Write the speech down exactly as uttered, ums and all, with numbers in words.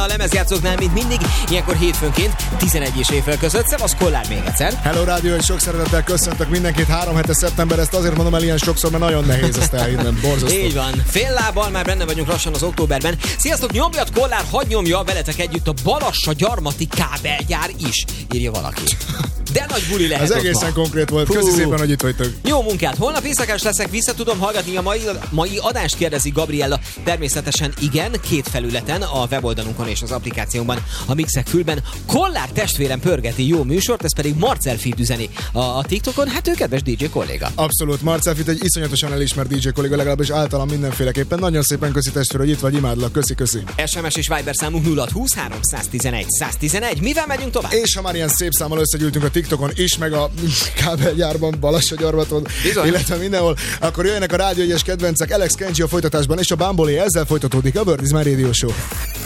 a lemezjátszóknál, mint mindig, ilyenkor hétfőnként tizenegy és éjfél között. Szevasz Kollár még egyszer. Hello Rádió, és sok szeretettel köszöntök mindenkit. Három hete szeptember, ezt azért mondom el ilyen sokszor, mert nagyon nehéz ezt elhinnem. Borzasztó. Így van. Fél lábbal már benne vagyunk lassan az októberben. Sziasztok, nyomjat Kollár, hadd nyomja veletek együtt a Balassa gyarmati kábelgyár is, írja valaki. De nagy buli lehet. Ez egészen ma. Konkrét volt. Köszi szépen, hogy itt vagytok. Jó munkát. Holnap éjszakás leszek, vissza tudom hallgatni a mai, mai adást, kérdezi Gabriella. Természetesen igen, két felületen, a weboldalunkon és az applikációnkban, a Mixek fülben. Kollár testvérem pörgeti jó műsort, ez pedig Marcel Fit üzeni a, a TikTokon. Hát ő kedves dé dzsé kolléga. Abszolút, Marcel Fit egy iszonyatosan elismert dé dzsé kolléga, legalábbis általam mindenféleképpen. Nagyon szépen köszi testvér, hogy itt vagy, imádlak. Köszi, köszi. es em es és Viber számunk nulla húsz háromszáztizenegy száztizenegy. Mivel megyünk tovább? És ha már ilyen szép számmal összegyűltünk a TikTokon is, meg a kábelgyárban, Balassa gyarmaton, illetve mindenhol, akkor jöjjenek a rádió egyes kedvencek, Alex Kenji a folytatásban, és a Bambolé, ezzel folytatódik a Bird is My Radio Show.